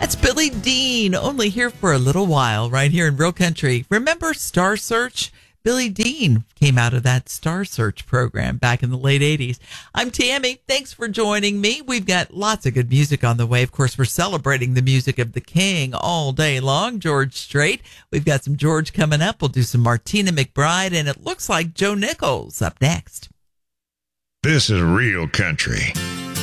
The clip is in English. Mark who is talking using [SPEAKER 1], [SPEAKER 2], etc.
[SPEAKER 1] That's Billy Dean, only here for a little while, right here in Real Country. Remember Star Search? Billy Dean came out of that Star Search program back in the late 80s. I'm Tammy. Thanks for joining me. We've got lots of good music on the way. Of course, we're celebrating the music of the King all day long, George Strait. We've got some George coming up. We'll do some Martina McBride, and it looks like Joe Nichols up next.
[SPEAKER 2] This is Real Country.